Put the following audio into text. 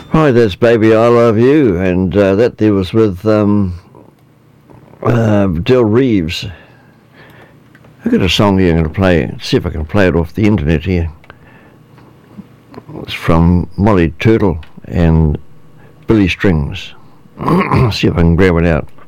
Hi, that's Baby I Love You, and that there was with Del Reeves. I've got a song here I'm going to play, see if I can play it off the internet here. It's from Molly Turtle and Billy Strings. See if I can grab it out.